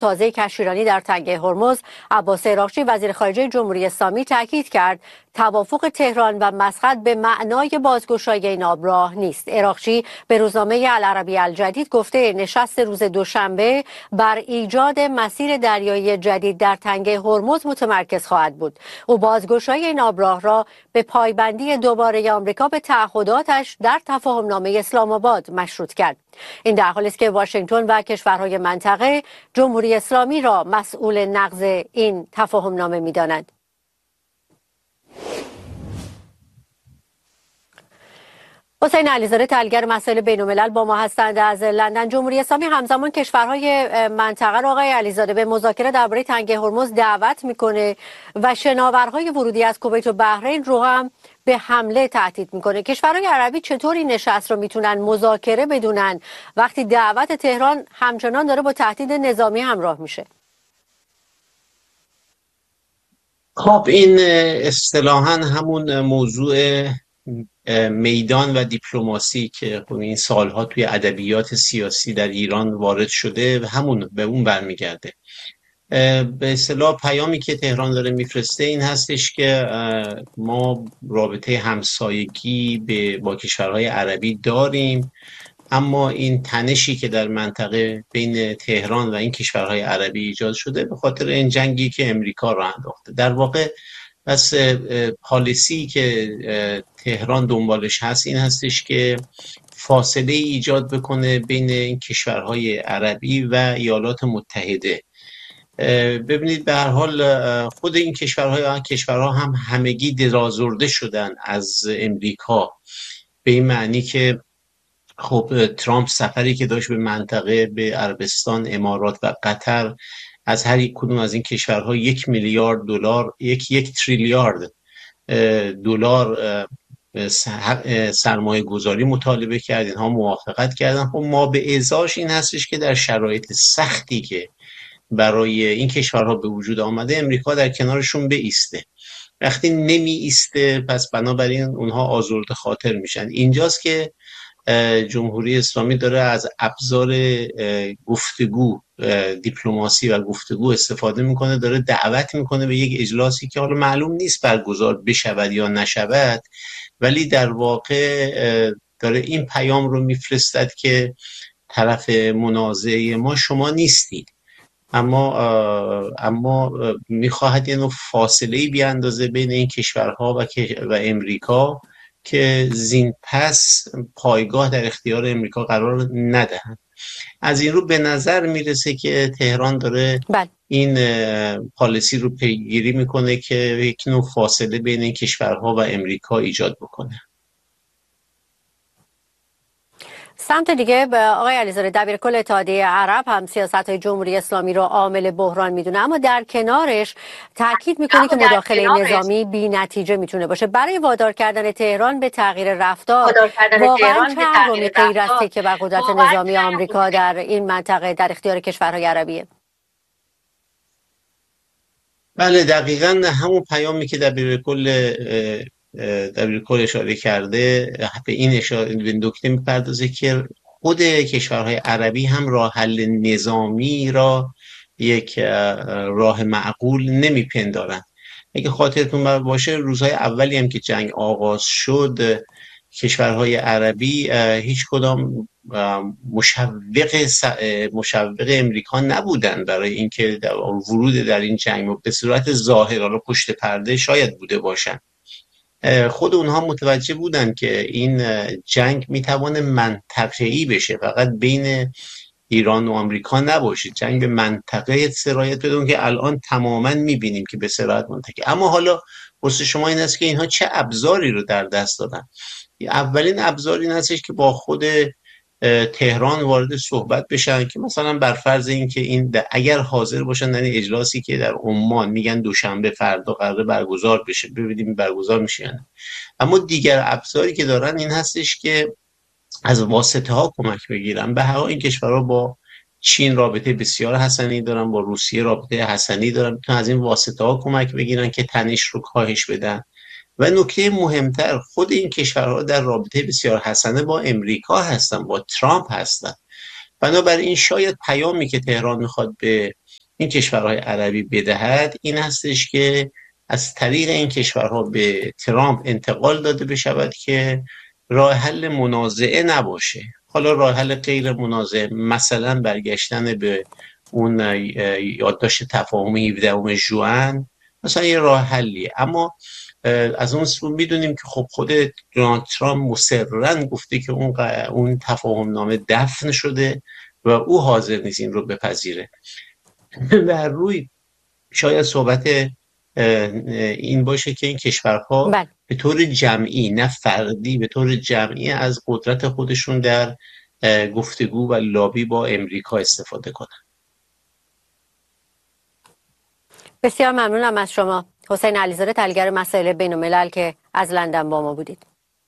تازه کشتیرانی در تنگه هرمز، عباس عراقچی وزیر خارجه جمهوری اسلامی تاکید کرد توافق تهران و مسقط به معنای بازگشایی این آبراه نیست. عراقچی به روزنامه العربی الجدید گفته نشست روز دوشنبه بر ایجاد مسیر دریایی جدید در تنگه هرمز متمرکز خواهد بود. او بازگشایی این آبراه را به پایبندی دوباره آمریکا به تعهداتش در تفاهمنامه اسلام آباد مشروط کرد. این در حالی است که واشنگتن و کشورهای منطقه جمهوری اسلامی را مسئول نقض این تفاهمنامه می‌دانند. حسین علیزاده تحلیلگر مسائل بین‌الملل با ما هستند از لندن. جمهوری اسلامی همزمان کشورهای منطقه را آقای علیزاده به مذاکره درباره تنگه هرمز دعوت میکنه و شناورهای ورودی از کویت و بحرین رو هم به حمله تهدید میکنه. کشورهای عربی چطور این نشست رو میتونن مذاکره بدونن وقتی دعوت تهران همچنان داره با تهدید نظامی همراه میشه؟ خب این اصطلاحاً همون موضوع میدان و دیپلماسی که این سالها توی ادبیات سیاسی در ایران وارد شده و همون به اون برمیگرده. به اصطلاح پیامی که تهران داره میفرسته این هستش که ما رابطه همسایگی با کشورهای عربی داریم، اما این تنشی که در منطقه بین تهران و این کشورهای عربی ایجاد شده به خاطر این جنگی که امریکا راه انداخته. در واقع پس پالیسی که تهران دنبالش هست این هستش که فاصله ایجاد بکنه بین این کشورهای عربی و ایالات متحده. ببینید به هر حال خود این کشورها هم همگی درازرده شدن از امریکا، به این معنی که خب ترامپ سفری که داشت به منطقه، به عربستان، امارات و قطر، از هر یک کدوم از این کشورها 1 میلیارد دلار، یک تریلیارد دلار سرمایه گذاری مطالبه کرد. اینها موافقت کردن. خب ما به ازاش این هستش که در شرایط سختی که برای این کشورها به وجود آمده امریکا در کنارشون بایسته. وقتی نمی ایسته پس بنابراین اونها آزرده خاطر میشن. اینجاست که جمهوری اسلامی داره از ابزار گفتگو، دیپلماسی و گفتگو استفاده میکنه، داره دعوت میکنه به یک اجلاسی که حالا معلوم نیست برگزار بشود یا نشود، ولی در واقع داره این پیام رو میفرستد که طرف منازعه ما شما نیستید، اما میخواهد یه نوع فاصله‌ای بیاندازه بین این کشورها و امریکا که زین پس پایگاه در اختیار امریکا قرار ندهند. از این رو به نظر میرسه که تهران داره این پالیسی رو پیگیری میکنه که یک نوع فاصله بین این کشورها و امریکا ایجاد بکنه. سمت دیگه آقای علیزاده دبیرکل اتحادیه عرب هم سیاست‌های جمهوری اسلامی رو عامل بحران میدونه، اما در کنارش تاکید میکنه که مداخله نظامی بی‌نتیجه میتونه باشه. برای وادار کردن تهران به تغییر رفتار واقعا چه اهرامی غیر از تکیه بر قدرت نظامی آمریکا در این منطقه در اختیار کشورهای عربیه؟ بله دقیقاً همون پیامی که دبیرکل اشاره کرده به این نکته میپردازه که خود کشورهای عربی هم راه حل نظامی را یک راه معقول نمیپندارن. اگه خاطرتون باشه روزهای اولی هم که جنگ آغاز شد کشورهای عربی هیچ کدام مشوق امریکا نبودن برای اینکه ورود در این جنگ به صورت ظاهر، حالا پشت پرده شاید بوده باشن. خود اونها متوجه بودن که این جنگ میتوانه منطقه‌ای بشه، فقط بین ایران و آمریکا نباشه، جنگ به منطقه سرایت بدون که الان تماما میبینیم که به سرایت منطقه. اما حالا پرسش شما این است که اینها چه ابزاری رو در دست دادن؟ اولین ابزار این هستش که با خود تهران وارد صحبت بشن که مثلا بر فرض این که اگر حاضر باشن در اجلاسی که در عمان میگن دوشنبه فردا قراره برگزار بشه، ببینیم برگزار میشه یا نه. اما دیگر ابزاری که دارن این هستش که از واسطه ها کمک بگیرن. به هر حال این کشورها با چین رابطه بسیار حسنی دارن، با روسیه رابطه حسنی دارن، میتونن از این واسطه ها کمک بگیرن که تنش رو کاهش بدن. و نکته مهمتر خود این کشورها در رابطه بسیار حسنه با امریکا هستن، با ترامپ هستن. بنابراین شاید پیامی که تهران میخواد به این کشورهای عربی بدهد این هستش که از طریق این کشورها به ترامپ انتقال داده بشود که راه حل منازعه نباشه. حالا راه حل غیر منازعه، مثلا برگشتن به اون یادداشت تفاهمی 17 ژوئن، مثلا یه راه حلیه. اما از اون سو میدونیم که خب خود دونالد ترامپ مصرراً گفته که اون تفاهم نامه دفن شده و او حاضر نیست این رو بپذیره. در روی شاید صحبت این باشه که این کشورها به طور جمعی، نه فردی، به طور جمعی از قدرت خودشون در گفتگو و لابی با امریکا استفاده کنن. بسیار ممنونم از شما حسین علیزاده، تحلیلگر مسائل بین الملل که از لندن با ما بودید.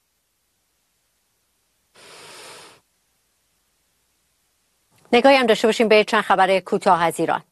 نگاهی هم داشته باشیم به چند خبر کوتاه از ایران.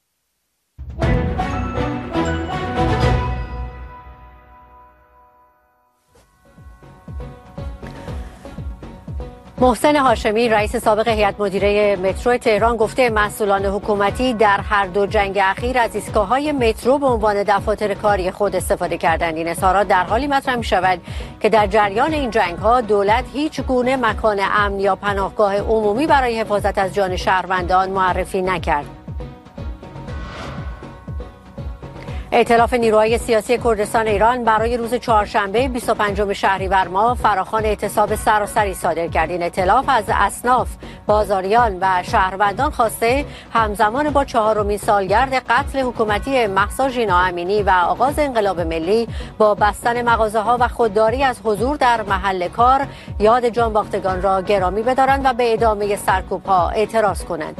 محسن هاشمی رئیس سابق هیئت مدیره مترو تهران گفته مسئولان حکومتی در هر دو جنگ اخیر از ایستگاه‌های مترو به عنوان دفاتر کاری خود استفاده کردند. این اظهارات در حالی مطرح می‌شود که در جریان این جنگ‌ها دولت هیچ گونه مکان امن یا پناهگاه عمومی برای حفاظت از جان شهروندان معرفی نکرد. ائتلاف نیروهای سیاسی کردستان ایران برای روز چهارشنبه 25 شهریور ماه فراخوان اعتصاب سراسری صادر کرد. این ائتلاف از اصناف، بازاریان و شهروندان خواسته همزمان با 4مین سالگرد قتل حکومتی مهسا ژینا امینی و آغاز انقلاب ملی با بستن مغازه‌ها و خودداری از حضور در محل کار یاد جانباختگان را گرامی بدارند و به ادامه سرکوب‌ها اعتراض کنند.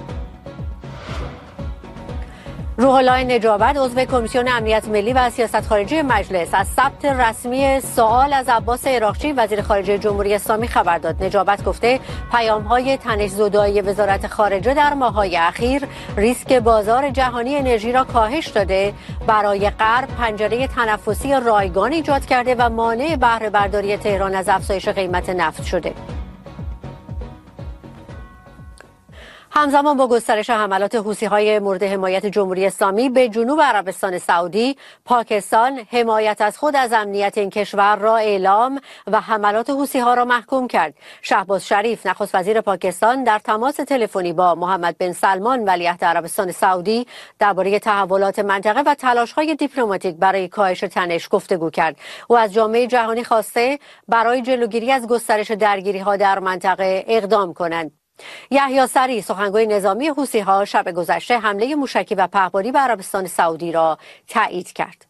روح الله نجابت عضو کمیسیون امنیت ملی و سیاست خارجی مجلس از ثبت رسمی سوال از عباس عراقچی وزیر خارجه جمهوری اسلامی خبر داد. نجابت گفته پیام‌های تنش‌زدایی وزارت خارجه در ماه‌های اخیر ریسک بازار جهانی انرژی را کاهش داده، برای غرب پنجره تنفسی رایگان ایجاد کرده و مانع بهره برداری تهران از افزایش قیمت نفت شده. همزمان با گسترش حملات حوثی‌های مورد حمایت جمهوری اسلامی به جنوب عربستان سعودی، پاکستان حمایت از خود از امنیت این کشور را اعلام و حملات حوثی‌ها را محکوم کرد. شهباز شریف نخست وزیر پاکستان در تماس تلفنی با محمد بن سلمان ولیعهد عربستان سعودی درباره تحولات منطقه و تلاش‌های دیپلماتیک برای کاهش تنش گفتگو کرد. او از جامعه جهانی خواسته برای جلوگیری از گسترش درگیری‌ها در منطقه اقدام کنند. یحیی سری سخنگوی نظامی حوثی‌ها شب گذشته حمله موشکی و پهپادی به عربستان سعودی را تایید کرد.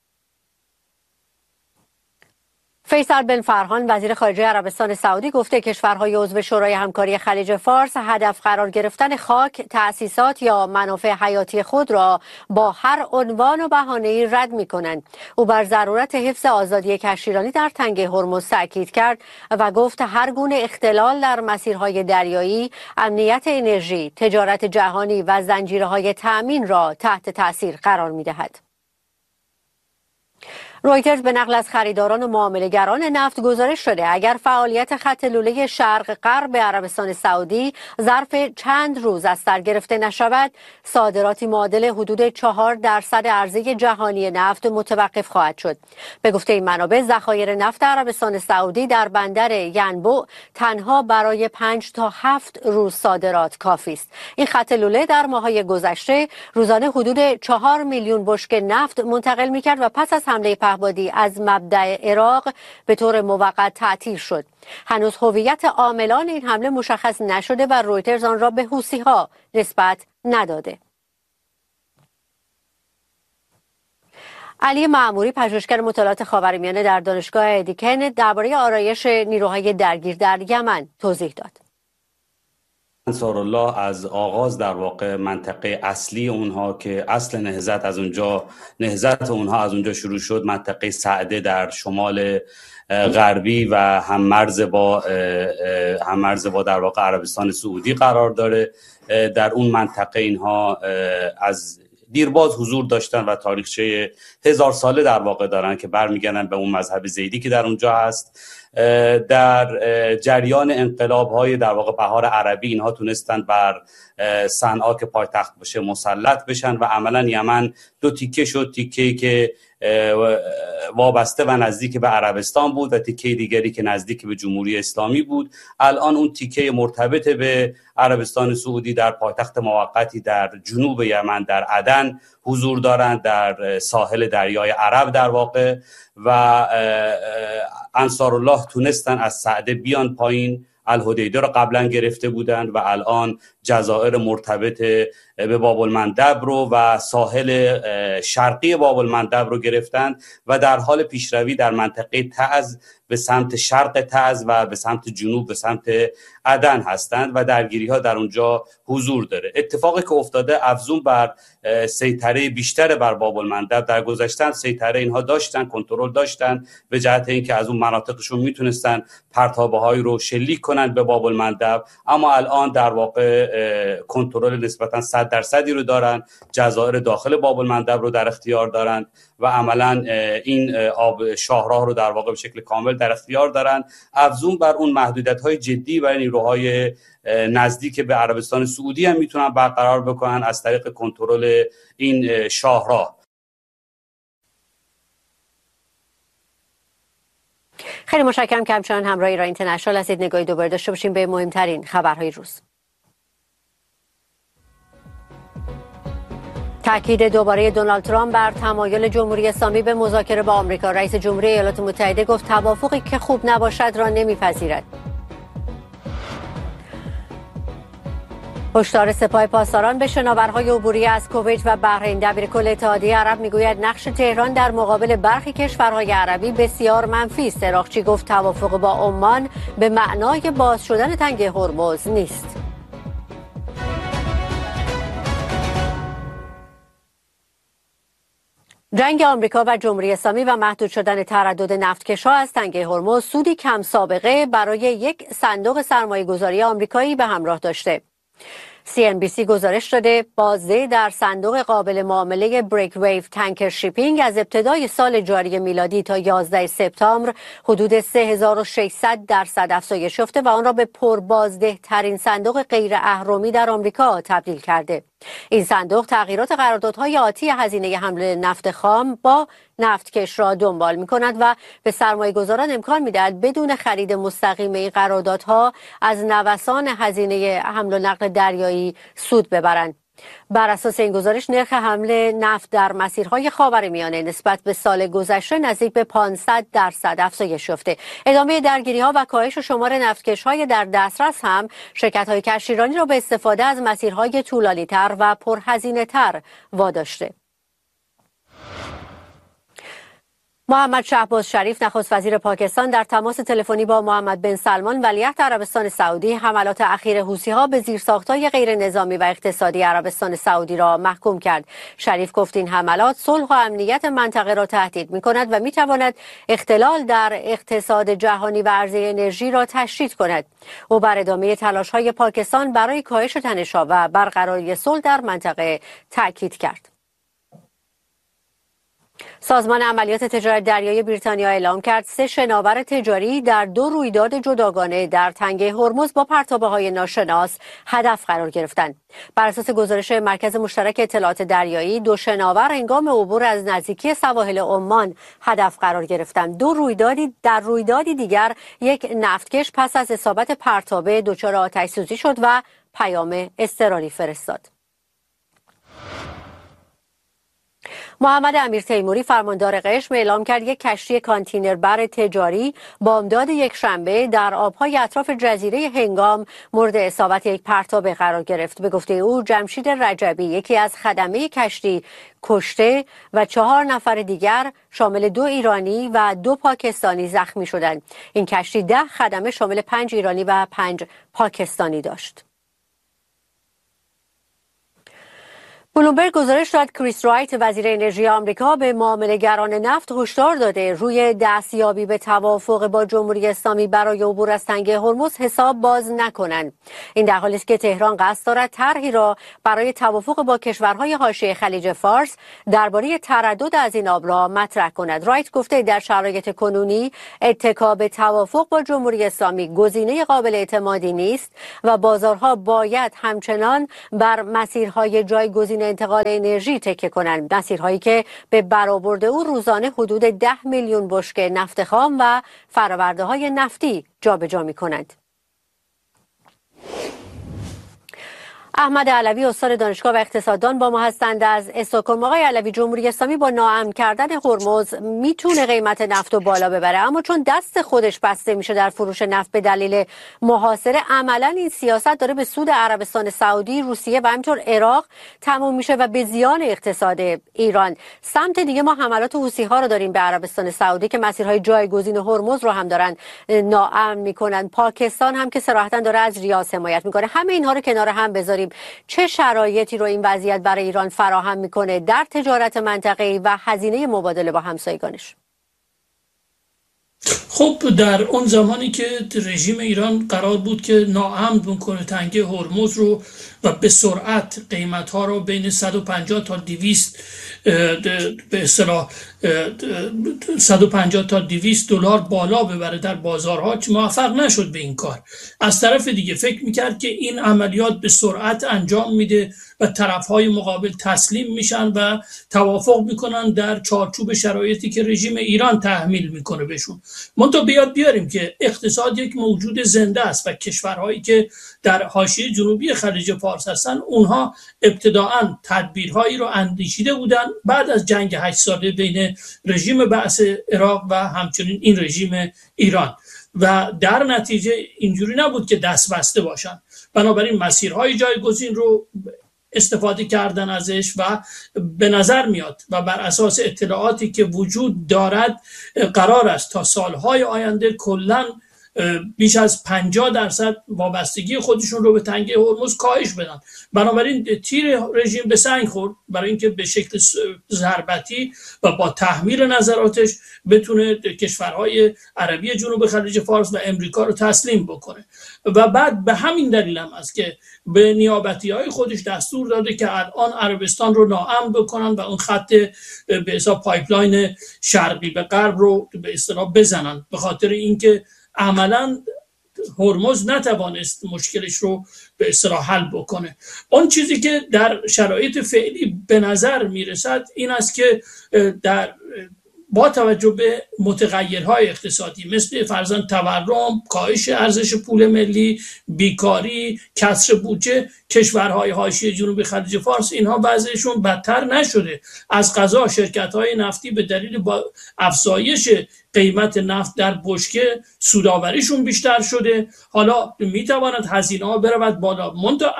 فیصل بن فرحان وزیر خارجه عربستان سعودی گفته کشورهای عضو شورای همکاری خلیج فارس هدف قرار گرفتن خاک، تأسیسات یا منافع حیاتی خود را با هر عنوان و بهانه‌ای رد می‌کنند. او بر ضرورت حفظ آزادی کشتیرانی در تنگه هرمز تاکید کرد و گفت هر گونه اختلال در مسیرهای دریایی، امنیت انرژی، تجارت جهانی و زنجیره‌های تأمین را تحت تأثیر قرار می‌دهد. رویترز به نقل از خریداران و معامله‌گران نفت گزارش شده اگر فعالیت خط لوله شرق غرب عربستان سعودی ظرف چند روز از سر گرفته نشود، صادراتی معادل حدود 4% عرضه جهانی نفت متوقف خواهد شد. به گفته این منابع ذخایر نفت عربستان سعودی در بندر ینبوع تنها برای 5 تا 7 روز صادرات کافی است. این خط لوله در ماه‌های گذشته روزانه حدود 4 میلیون بشکه نفت منتقل می‌کرد و پس از حمله پهپادی از مبدأ عراق به طور موقت تعطیل شد. هنوز هویت عاملان این حمله مشخص نشده و رویترز آن را به حوثی‌ها نسبت نداده. علی معموری پژوهشگر مطالعات خاورمیانه در دانشگاه ادیکن درباره آرایش نیروهای درگیر در یمن توضیح داد. انصارالله از آغاز در واقع منطقه اصلی اونها که اصل نهضت اونها از اونجا شروع شد، منطقه سعده در شمال غربی و هم مرز با در واقع عربستان سعودی قرار داره. در اون منطقه اینها از دیرباز حضور داشتن و تاریخچه 1000 ساله در واقع دارن که برمیگردن به اون مذهب زیدی که در اونجا هست. در جریان انقلاب‌های در واقع بهار عربی اینها تونستند بر صنعا که پایتخت باشه مسلط بشن و عملا یمن دو تیکه شد، تیکه‌ای که وابسته و نزدیک به عربستان بود و تیکه دیگری که نزدیک به جمهوری اسلامی بود. الان اون تیکه مرتبط به عربستان سعودی در پایتخت موقتی در جنوب یمن در عدن حضور دارند، در ساحل دریای عرب در واقع، و انصارالله تونستن از صعده بیان پایین. الحدیده رو قبلا گرفته بودند و الان جزایر مرتبط به باب المندب رو و ساحل شرقی باب المندب رو گرفتند و در حال پیشروی در منطقه تعز به سمت شرق تعز و به سمت جنوب به سمت عدن هستند و درگیری ها در اونجا حضور داره. اتفاقی که افتاده افزون بر سیطره بیشتر بر باب المندب. در گذشته سیطره اینها داشتن، کنترل داشتن به جهت اینکه از اون مناطقشون میتونستن پرتابه هایی رو شلیک کنن به باب المندب، اما الان در واقع کنترل نسبتا 100% رو دارن، جزایر داخل باب المندب رو در اختیار دارن و عملا این آب شاهراه رو در واقع به شکل کامل در اختیار دارن، افزون بر اون محدودیت‌های جدی برای نیروهای نزدیک به عربستان سعودی هم میتونن برقرار بکنن از طریق کنترل این شاهراه. خیلی متشکرم که همچنان همراه ایران اینترنشنال هستید. نگاهی دوباره داشته باشیم به مهمترین خبرهای روز. تاکید دوباره دونالد ترامپ بر تمایل جمهوری اسلامی به مذاکره با آمریکا. رئیس جمهوری ایالات متحده گفت توافقی که خوب نباشد را نمیپذیرد. هشدار سپاه پاسداران به شناورهای عبوری از کویت و بحرین. دبیرکل اتحادیه عرب میگوید نقش تهران در مقابل برخی کشورهای عربی بسیار منفی است. اراقچی گفت توافق با عمان به معنای باز شدن تنگ هرمز نیست. جنگ آمریکا و جمهوری اسلامی و محدود شدن تردد نفتکش‌ها از تنگ هرمز سودی کم سابقه برای یک صندوق سرمایه‌گذاری آمریکایی به همراه داشته. CNBC گزارش داده بازده در صندوق قابل معامله بریک ویو تانکر شیپینگ از ابتدای سال جاری میلادی تا 11 سپتامبر حدود 3600% افزایش یافته و آن را به پربازده ترین صندوق غیر اهرمی در آمریکا تبدیل کرده. این صندوق تغییرات قراردادهای آتی هزینه حمل نفت خام با نفتکش را دنبال می‌کند و به سرمایه‌گذاران امکان می‌دهد بدون خرید مستقیم این قراردادها از نوسان هزینه حمل و نقل دریایی سود ببرند. بر اساس این گزارش نرخ حمل نفت در مسیرهای خاورمیانه نسبت به سال گذشته نزدیک به 500% افزایش یافته. ادامه درگیری‌ها و کاهش شمار نفتکش‌های در دسترس هم شرکت‌های کشتیرانی را به استفاده از مسیرهای طولانی‌تر و پرهزینه‌تر واداشته. محمد شهباز شریف نخست وزیر پاکستان در تماس تلفنی با محمد بن سلمان ولیعهد عربستان سعودی حملات اخیر حوثی‌ها به زیرساخت‌های غیر نظامی و اقتصادی عربستان سعودی را محکوم کرد. شریف گفت این حملات صلح و امنیت منطقه را تهدید می‌کند و می‌تواند اختلال در اقتصاد جهانی و عرضه انرژی را تشدید کند. او بر ادامه تلاش‌های پاکستان برای کاهش تنش‌ها و برقراری صلح در منطقه تاکید کرد. سازمان عملیات تجارت دریایی بریتانیا اعلام کرد 3 شناور تجاری در 2 رویداد جداگانه در تنگه هرمز با پرتابه‌های ناشناس هدف قرار گرفتند. بر اساس گزارش مرکز مشترک اطلاعات دریایی 2 شناور هنگام عبور از نزدیکی سواحل عمان هدف قرار گرفتند. در رویدادی دیگر یک نفتکش پس از اصابت پرتابه دچار آتش سوزی شد و پیام اضطراری فرستاد. محمد امیر تیموری فرماندار قشم اعلام کرد یک کشتی کانتینربر تجاری بامداد یکشنبه در آبهای اطراف جزیره هنگام مورد اصابت یک پرتابه قرار گرفت. به گفته او جمشید رجبی یکی از خدمه کشتی کشته و 4 نفر دیگر شامل 2 ایرانی و 2 پاکستانی زخمی شدند. این کشتی 10 خدمه شامل 5 ایرانی و 5 پاکستانی داشت. بلومبرگ گزارش داد کریس رایت وزیر انرژی آمریکا به معامله‌گران نفت هشدار داده روی دستیابی به توافق با جمهوری اسلامی برای عبور از تنگه هرمز حساب باز نکنند. این در حالی است که تهران قصد دارد طرحی را برای توافق با کشورهای حاشیه خلیج فارس درباره تردد از این آب را مطرح کند. رایت گفته در شرایط کنونی اتکا به توافق با جمهوری اسلامی گزینه قابل اعتمادی نیست و بازارها باید همچنان بر مسیرهای جایگزین انتقال انرژی تکیه کنند، مسیرهایی که به برآورد او روزانه حدود 10 میلیون بشکه نفت خام و فرآورده‌های نفتی جابجا می‌کنند. احمد علوی استاد دانشگاه و اقتصاددان با ما هستند از استکهلم. آقای علوی، جمهوری اسلامی با ناامن کردن هرمز میتونه قیمت نفت رو بالا ببره، اما چون دست خودش بسته میشه در فروش نفت به دلیل محاصره، عملا این سیاست داره به سود عربستان سعودی، روسیه و همینطور عراق تموم میشه و به زیان اقتصاد ایران. سمت دیگه ما حملات حوثی ها رو داریم به عربستان سعودی که مسیرهای جایگزین هرمز رو هم دارن ناامن میکنن. پاکستان هم که صراحتا داره از ریاض حمایت میکنه. همه اینها رو کنار هم بذاریم، چه شرایطی رو این وضعیت برای ایران فراهم میکنه در تجارت منطقه‌ای و هزینه مبادله با همسایگانش؟ خب در اون زمانی که رژیم ایران قرار بود که ناامن بکنه تنگه هرمز رو و به سرعت قیمت‌ها رو بین 150 تا 200 به اصطلاح 150 تا 200 دلار بالا ببره در بازارها، موفق نشد به این کار. از طرف دیگه فکر میکرد که این عملیات به سرعت انجام میده و طرفهای مقابل تسلیم میشن و توافق میکنن در چارچوب شرایطی که رژیم ایران تحمیل میکنه بهشون. منتها بیاد بیاریم که اقتصاد یک موجود زنده است و کشورهایی که در حاشیه جنوبی خلیج فارس هستن اونها ابتداعاً تدبیرهایی رو اندیشیده بودن بعد از جنگ 8 ساله بین رژیم بعث عراق و همچنین این رژیم ایران، و در نتیجه اینجوری نبود که دست بسته باشن. بنابراین مسیرهای جایگزین رو استفاده کردن ازش و به نظر میاد و بر اساس اطلاعاتی که وجود دارد قرار است تا سالهای آینده کلاً بیش از 50% وابستگی خودشون رو به تنگه هرمز کاهش بدن. بنابراین تیر رژیم به سنگ خورد برای اینکه به شکل ضربتی و با تحمیل نظراتش بتونه کشورهای عربی جنوب خلیج فارس و امریکا رو تسلیم بکنه و بعد به همین دلیل هم است که به نیابتی‌های خودش دستور داده که الان عربستان رو ناامن بکنن و اون خط به حساب پایپلاین شرقی به غرب رو به اصطلاح بزنن، به خاطر اینکه عملاً هرمز نتوانست مشکلش رو به اصطلاح حل بکنه. اون چیزی که در شرایط فعلی به نظر میرسد این است که در با توجه به متغیرهای اقتصادی مثل فرضاً تورم، کاهش ارزش پول ملی، بیکاری، کسر بودجه، کشورهای حاشیه جنوب خلیج فارس اینها وضعشون بدتر نشده. از قضا شرکت‌های نفتی به دلیل افزایش قیمت نفت در بشکه سودآوریشون بیشتر شده، حالا میتواند هزینه ها برود بالا. منتها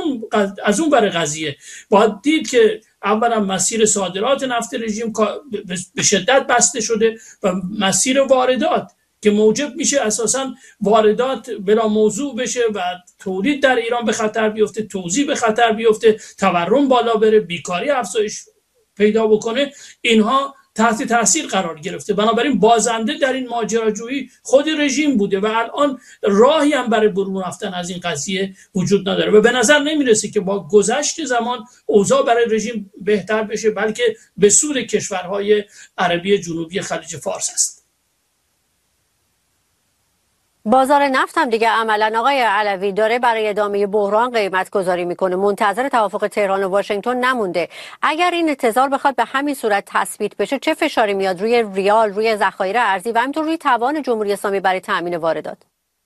از اون بر قضیه باید دید که اولا مسیر صادرات نفت رژیم به شدت بسته شده و مسیر واردات که موجب میشه اساساً واردات بلا موضوع بشه و تولید در ایران به خطر بیفته، توزیع به خطر بیفته، تورم بالا بره، بیکاری افزایش پیدا بکنه، اینها تحت تاثیر قرار گرفته. بنابراین بازنده در این ماجراجویی خود رژیم بوده و الان راهی هم برای برون رفتن از این قضیه وجود نداره و به نظر نمیرسه که با گذشت زمان اوضاع برای رژیم بهتر بشه، بلکه به سود کشورهای عربی جنوبی خلیج فارس است. بازار نفت هم دیگه عملاً آقای علوی داره برای ادامه بحران قیمت گذاری میکنه، منتظر توافق تهران و واشنگتن نمونده. اگر این انتظار بخواد به همین صورت تثبیت بشه چه فشاری میاد روی ریال، روی ذخایر ارزی و همینطور روی توان جمهوری اسلامی برای تامین واردات؟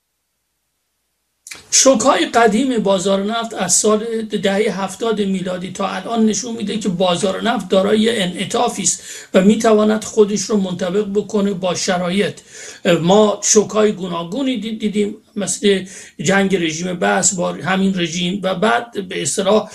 شوک‌های قدیم بازار نفت از سال دهه 70 میلادی تا الان نشون میده که بازار نفت دارای انعطافی است و میتواند خودش رو منطبق بکنه با شرایط. ما شوک‌های گوناگونی دیدیم مثل جنگ رژیم بعث با همین رژیم و بعد به اصطلاح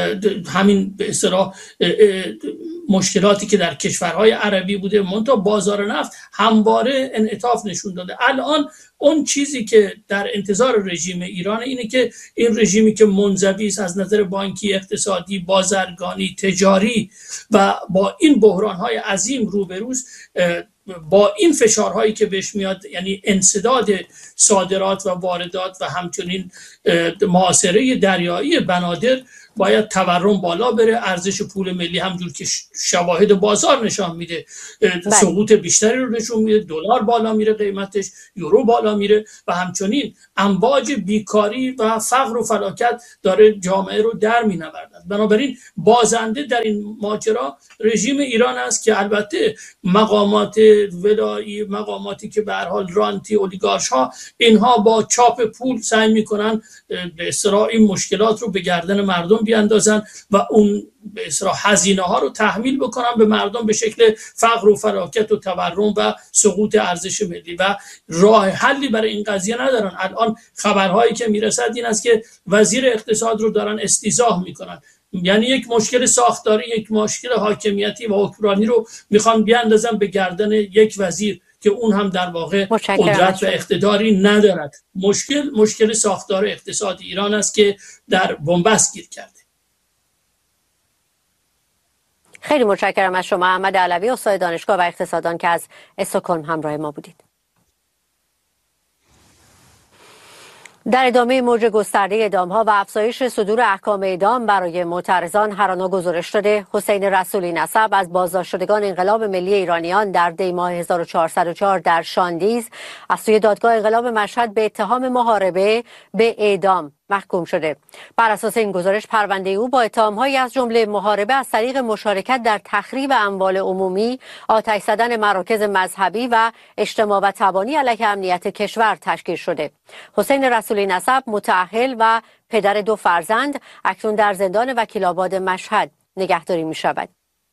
مشکلاتی که در کشورهای عربی بوده، منتها بازار نفت همواره انعطاف نشون داده. الان اون چیزی که در انتظار رژیم ایران اینه که این رژیمی که منزوی است از نظر بانکی، اقتصادی، بازرگانی، تجاری و با این بحران‌های عظیم روبروست، با این فشارهایی که بهش میاد، یعنی انسداد صادرات و واردات و همچنین محاصره دریایی بنادر، باید تورم بالا بره، ارزش پول ملی همجور که شواهد بازار نشان میده سقوط بیشتری رو نشون میده، دلار بالا میره قیمتش، یورو بالا میره و همچنین امواج بیکاری و فقر و فلاکت داره جامعه رو در مینوردد. بنابراین بازنده در این ماجرا رژیم ایران است که البته مقامات ولایی، مقاماتی که به هر حال رانتی اولیگارش ها، اینها با چاپ پول سعی میکنن به اصطلاح این مشکلات رو به گردن مردم بیاندازن و اون به اصطلاح هزینه ها رو تحمیل بکنن به مردم به شکل فقر و فلاکت و تورم و سقوط ارزش ملی و راه حلی برای این قضیه ندارن. الان خبرهایی که میرسد این است که وزیر اقتصاد رو دارن استیضاح میکنن، یعنی یک مشکل ساختاری، یک مشکل حاکمیتی و حکمرانی رو میخوان بیاندازن به گردن یک وزیر که اون هم در واقع قدرت و اقتداری ندارد. مشکل ساختار اقتصاد ایران است که در بنبست گیر کرده. خیلی متشکرم از شما احمد علوی، استاد دانشگاه و اقتصاددان که از استکهلم همراه ما بودید. در ادامه موج گسترده اعدام‌ها و افزایش صدور احکام اعدام برای معترضان هر آنا گزارش شده حسین رسولی نسب از بازداشتگان انقلاب ملی ایرانیان در دی ماه 1404 در شاندیز از سوی دادگاه انقلاب مشهد به اتهام محاربه به اعدام محکوم شده. بر اساس این گزارش پرونده او با اتهام‌هایی از جمله محاربه از طریق مشارکت در تخریب اموال عمومی، آتش زدن مراکز مذهبی و اجتماع و تبانی علیه امنیت کشور تشکیل شده. حسین رسولی نسب متأهل و پدر 2 فرزند اکنون در زندان وکیل‌آباد مشهد نگهداری می‌شود.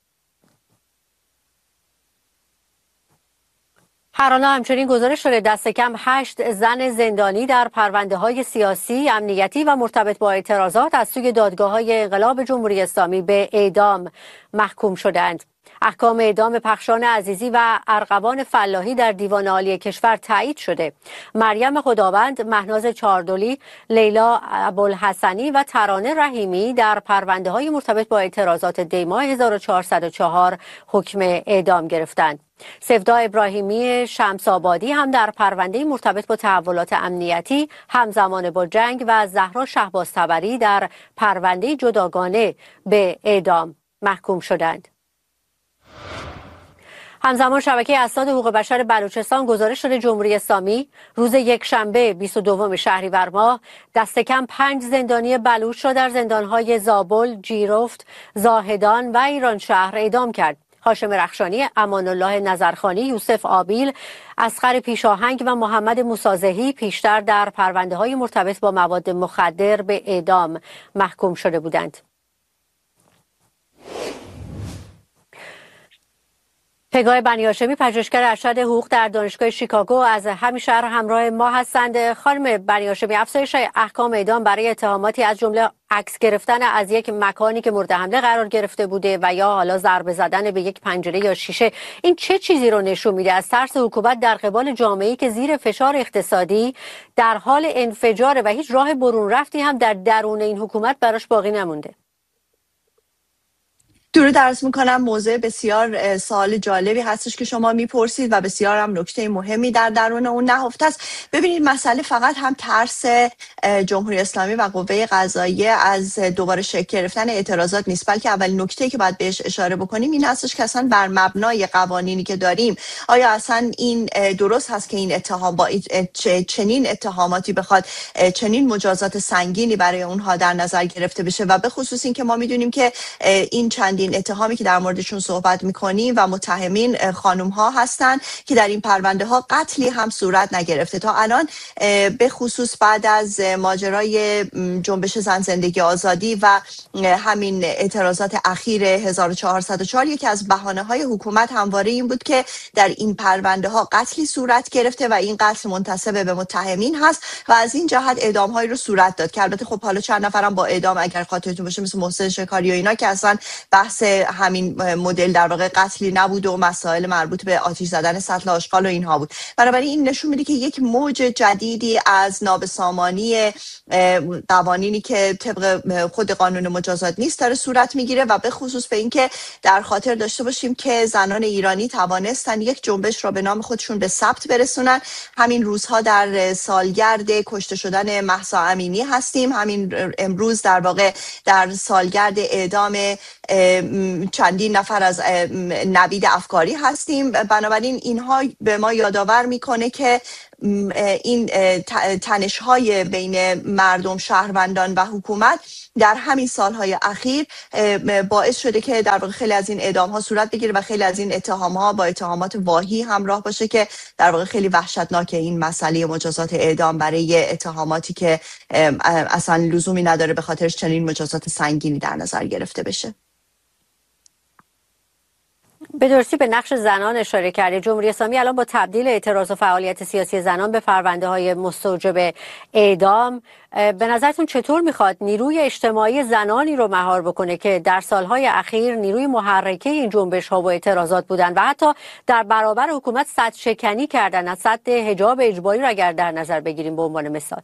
هر آنا همچنین گزارش شده دست کم 8 زن زندانی در پرونده‌های سیاسی، امنیتی و مرتبط با اعتراضات از سوی دادگاه‌های انقلاب جمهوری اسلامی به اعدام محکوم شدند. احکام اعدام پخشان عزیزی و ارغوان فلاحی در دیوان عالی کشور تایید شده. مریم خداوند، مهناز چاردلی، لیلا ابوالحسنی و ترانه رحیمی در پرونده‌های مرتبط با اعتراضات دی ماه 1404 حکم اعدام گرفتند. سفدا ابراهیمی شمس آبادی هم در پرونده مرتبط با تحولات امنیتی همزمان با جنگ و زهرا شهباز طبری در پرونده جداگانه به اعدام محکوم شدند. همزمان شبکه اسناد حقوق بشر بلوچستان گزارش شده جمهوری اسلامی روز یکشنبه 22 شهریور ماه دست کم 5 زندانی بلوچ را در زندانهای زابل، جیرفت، زاهدان و ایران شهر اعدام کرد. هاشم رخشانی، امان الله نظرخانی، یوسف آبیل، اصغر پیشاهنگ و محمد موسازهی پیشتر در پرونده‌های مرتبط با مواد مخدر به اعدام محکوم شده بودند. پگاه بنی هاشمی، پژوهشگر ارشد حقوق در دانشگاه شیکاگو، از همین شهر همراه ما هستند. خانم بنی هاشمی، افزایش احکام اعدام برای اتهاماتی از جمله عکس گرفتن از یک مکانی که مورد حمله قرار گرفته بوده و یا حالا ضربه زدن به یک پنجره یا شیشه، این چه چیزی رو نشون میده از ترس حکومت در قبال جامعه‌ای که زیر فشار اقتصادی در حال انفجار و هیچ راه برون رفتی هم در درون این حکومت براش باقی نمونده؟ درود عرض میکنم. موضوع بسیار سوال جالبی هستش که شما میپرسید و بسیار هم نکته مهمی در درون اون نهفته است. ببینید، مسئله فقط هم ترس جمهوری اسلامی و قوه قضاییه از دوباره شکل گرفتن اعتراضات نیست، بلکه اولین نکته که باید بهش اشاره بکنیم این هستش که اصلا بر مبنای قوانینی که داریم آیا اصلا این درست هست که این اتهام با چنین اتهاماتی بخواد چنین مجازات سنگینی برای اونها در نظر گرفته بشه، و به خصوص این که ما میدونیم که این چند چندین اتهامی که در موردشون صحبت میکنیم و متهمین خانم ها هستن که در این پرونده ها قتلی هم صورت نگرفته تا الان، به خصوص بعد از ماجرای جنبش زن زندگی آزادی و همین اعتراضات اخیر 1404. یکی از بهانه‌های حکومت همواره این بود که در این پرونده ها قتلی صورت گرفته و این قتل منتسب به متهمین هست و از این جهت اعدام‌هایی رو صورت داد که البته خب حالا چند نفرم با اعدام اگر خاطرتون باشه مثل محسن شکاری و اینا که اصلا بحث همین مدل در واقع قتلی نبود و مسائل مربوط به آتش زدن سطل آشغال و اینها بود. بنابراین این نشون میده که یک موج جدیدی از نابسامانی قوانینی که طبق خود قانون مجازات نیست داره صورت میگیره و به خصوص به اینکه در خاطر داشته باشیم که زنان ایرانی توانستن یک جنبش را به نام خودشون به ثبت برسونن. همین روزها در سالگرد کشته شدن مهسا امینی هستیم، همین امروز در واقع در سالگرد اعدام چندین نفر از نوید افکاری هستیم. بنابراین اینها به ما یادآور میکنه که این تنش‌های بین مردم، شهروندان و حکومت در همین سالهای اخیر باعث شده که در واقع خیلی از این اعدام‌ها صورت بگیره و خیلی از این اتهام‌ها با اتهامات واهی همراه باشه که در واقع خیلی وحشتناکه این مسئله مجازات اعدام برای اتهاماتی که اصلا لزومی نداره به خاطرش چنین مجازات سنگینی در نظر گرفته بشه. به درستی به نقش زنان اشاره کردید. جمهوری اسلامی الان با تبدیل اعتراض و فعالیت سیاسی زنان به پرونده های مستوجب اعدام، به نظرتون چطور میخواد نیروی اجتماعی زنانی رو مهار بکنه که در سالهای اخیر نیروی محرکه این جنبش ها و اعتراضات بودن و حتی در برابر حکومت سد شکنی کردن، از سد حجاب اجباری رو اگر در نظر بگیریم به عنوان مثال؟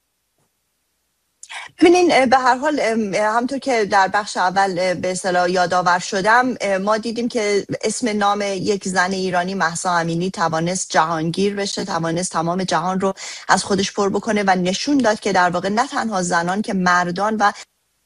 ببینین به هر حال همونطور که در بخش اول به اصطلاح یادآور شدم، ما دیدیم که اسم نام یک زن ایرانی مهسا امینی توانست جهانگیر بشه، توانست تمام جهان رو از خودش پر بکنه و نشون داد که در واقع نه تنها زنان که مردان و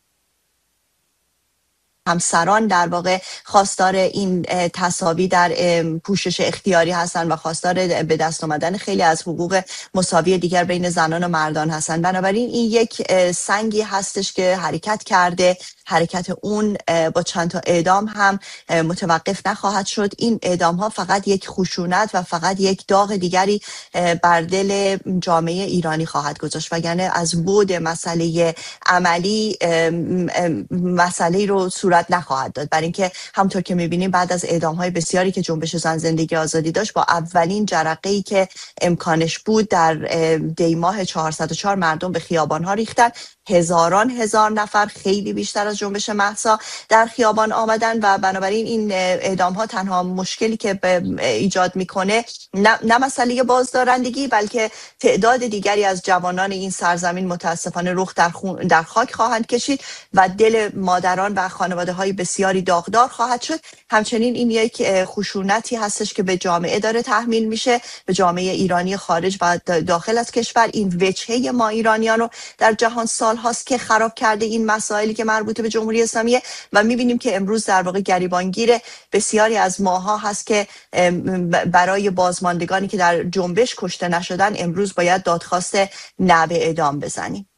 همسران در واقع خواستار این تساوی در پوشش اختیاری هستن و خواستار به دست آمدن خیلی از حقوق مساوی دیگر بین زنان و مردان هستن. بنابراین این یک سنگی هستش که حرکت کرده، حرکت اون با چند تا اعدام هم متوقف نخواهد شد. این اعدام ها فقط یک خشونت و فقط یک داغ دیگری بر دل جامعه ایرانی خواهد گذاشت، وگرنه از بعد مسئله عملی مسئله رو صورت نخواهد داد. برای اینکه همونطور که می‌بینیم بعد از اعدام‌های بسیاری که جنبش زن زندگی آزادی داشت، با اولین جرقه‌ای که امکانش بود در دیماه 404 مردم به خیابان‌ها ریختن، هزار نفر، خیلی بیشتر از جنبش مهسا در خیابان آمدن و بنابراین این اعدام‌ها تنها مشکلی که ایجاد میکنه نه مسئله بازدارندگی، بلکه تعداد دیگری از جوانان این سرزمین متاسفانه رخ در خاک خواهند کشید و دل مادران و خانواده‌های بسیاری داغدار خواهد شد. همچنین این یک خشونتی هستش که به جامعه داره تحمیل میشه، به جامعه ایرانی خارج و داخل از کشور. این وجهه ما ایرانیان رو در جهان سال هاست که خراب کرده این مسائلی که مربوط به جمهوری اسلامی و میبینیم که امروز در واقع گریبانگیر بسیاری از ماها هست که برای بازماندگانی که در جنبش کشته نشدن امروز باید دادخواست نعب اعدام بزنیم.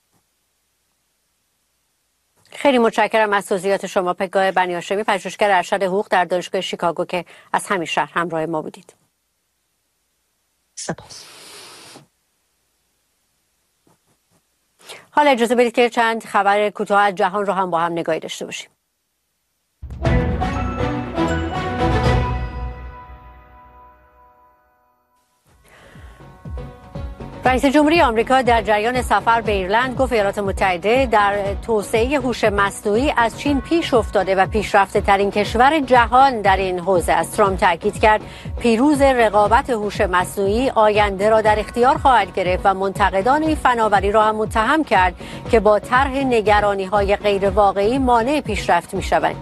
خیلی متشکرم از توضیحات شما. پگاه بنی هاشمی، پژوهشگر ارشد حقوق در دانشگاه شیکاگو که از همین شهر همراه ما بودید. سپاس. حالا اجازه بدید که چند خبر کوتاه از جهان رو هم با هم نگاهی داشته باشیم. رئیس جمهوری آمریکا در جریان سفر به ایرلند گفت ایالات متحده در توسعه هوش مصنوعی از چین پیش افتاده و پیشرفته ترین کشور جهان در این حوزه است. ترامپ تاکید کرد پیروز رقابت هوش مصنوعی آینده را در اختیار خواهد گرفت و منتقدان این فناوری را هم متهم کرد که با طرح نگرانی‌های غیر واقعی مانع پیشرفت می‌شوند.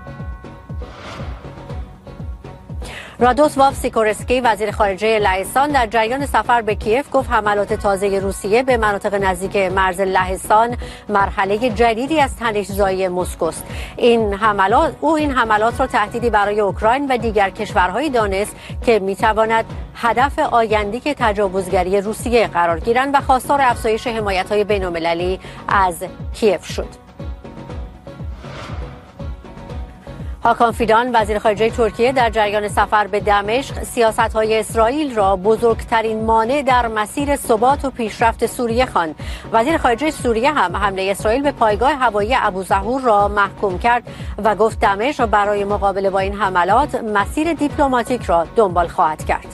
رادوسلاو سیکورسکی وزیر خارجه لهستان در جریان سفر به کیف گفت حملات تازه روسیه به مناطق نزدیک مرز لهستان مرحله جدیدی از تنش‌زایی مسکو است. این حملات را تهدیدی برای اوکراین و دیگر کشورهایی دانست که میتواند هدف آینده تجاوزگری روسیه قرار گیرند و خواستار افزایش حمایت‌های بین‌المللی از کیف شد. هاکان فیدان وزیر خارجه ترکیه در جریان سفر به دمشق سیاست‌های اسرائیل را بزرگترین مانع در مسیر ثبات و پیشرفت سوریه خواند. وزیر خارجه سوریه هم حمله اسرائیل به پایگاه هوایی ابوظهور را محکوم کرد و گفت دمشق برای مقابله با این حملات مسیر دیپلماتیک را دنبال خواهد کرد.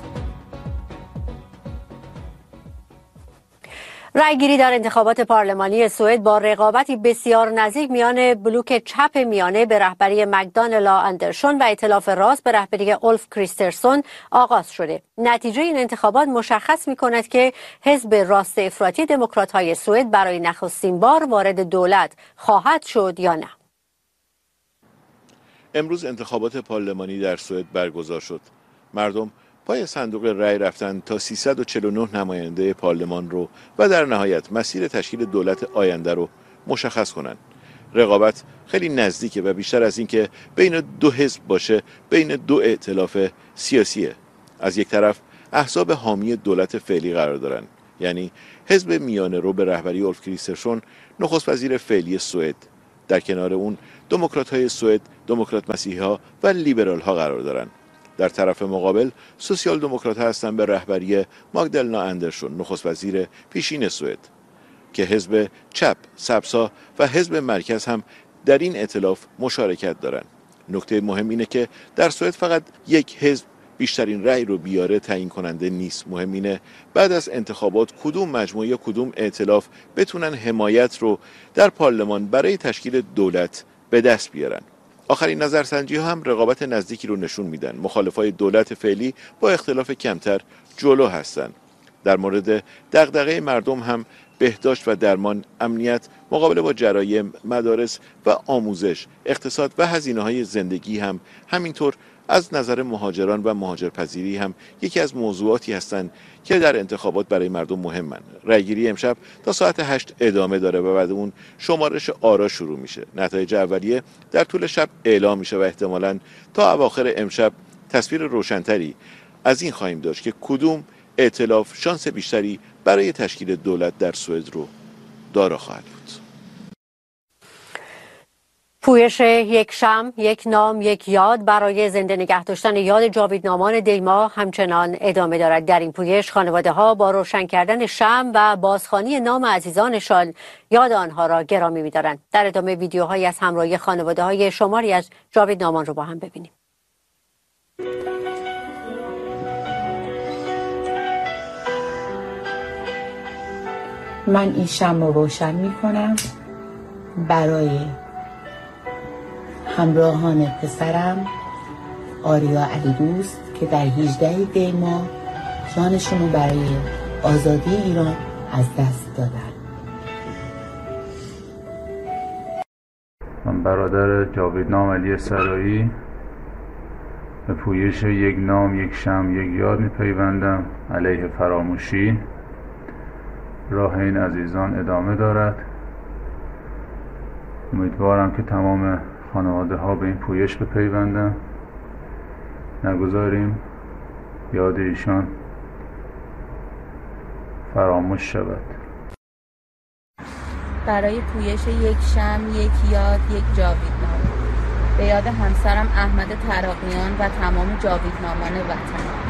رأیگیری در انتخابات پارلمانی سوئد با رقابتی بسیار نزدیک میان بلوک چپ میانه به رهبری مگدالنا اندرسون و ائتلاف راست به رهبری اولف کریسترسون آغاز شده. نتیجه این انتخابات مشخص می‌کند که حزب راست افراطی دموکرات‌های سوئد برای نخستین بار وارد دولت خواهد شد یا نه. امروز انتخابات پارلمانی در سوئد برگزار شد. مردم پای صندوق رأی رفتن تا 349 نماینده پارلمان رو و در نهایت مسیر تشکیل دولت آینده رو مشخص کنند. رقابت خیلی نزدیکه و بیشتر از این که بین دو حزب باشه، بین دو ائتلاف سیاسیه. از یک طرف احزاب حامی دولت فعلی قرار دارن، یعنی حزب میانه رو به رهبری اولف کریسترسون نخست وزیر فعلی سوئد. در کنار اون دموکرات‌های سوئد، دموکرات مسیحی‌ها و لیبرال‌ها قرار دارن. در طرف مقابل سوسیال دموکرات هستند به رهبری ماگدالنا اندرسون، نخست وزیر پیشین سوئد، که حزب چپ، سبزها و حزب مرکز هم در این ائتلاف مشارکت دارند. نکته مهم اینه که در سوئد فقط یک حزب بیشترین رأی رو بیاره تعیین کننده نیست. مهم اینه بعد از انتخابات کدوم مجموعه یا کدوم ائتلاف بتونن حمایت رو در پارلمان برای تشکیل دولت به دست بیارن. آخرین نظرسنجی ها هم رقابت نزدیکی رو نشون میدن. مخالفای دولت فعلی با اختلاف کمتر جلو هستن. در مورد دغدغه مردم هم بهداشت و درمان، امنیت، مقابله با جرایم، مدارس و آموزش، اقتصاد و هزینه‌های زندگی هم همینطور از نظر مهاجران و مهاجرپذیری هم یکی از موضوعاتی هستند که در انتخابات برای مردم مهمن. رأیگیری امشب تا ساعت 8 ادامه داره و بعد اون شمارش آرا شروع میشه. نتایج اولیه در طول شب اعلام میشه و احتمالاً تا اواخر امشب تصویر روشن‌تری از این خواهیم داشت که کدوم ائتلاف شانس بیشتری برای تشکیل دولت در سوئد رو دارا خواهد بود. پویش یک شمع، یک نام، یک یاد برای زنده نگه داشتن یاد جاویدنامان دیما همچنان ادامه دارد. در این پویش خانواده ها با روشن کردن شمع و بازخوانی نام عزیزانشان یاد آنها را گرامی می‌دارند. در ادامه ویدیوهایی از همراهی خانواده های شماری از جاویدنامان رو با هم ببینیم. من این شمع رو روشن می‌کنم برای همراهان پسرم آریا علیدوست که در 18 دی ماه جانشون رو برای آزادی ایران از دست دادن. من برادر جاویدنام علی سرایی به پویش یک نام، یک شمع، یک یاد می‌پیوندم علیه فراموشی. راه این عزیزان ادامه دارد. امیدوارم که تمام خانواده ها به این پویش بپیوندن، نگذاریم یاد ایشان فراموش شود. برای پویش یک شمع، یک یاد، یک جاویدنامه به یاد همسرم احمد تراقیان و تمام جاویدنامان وطن.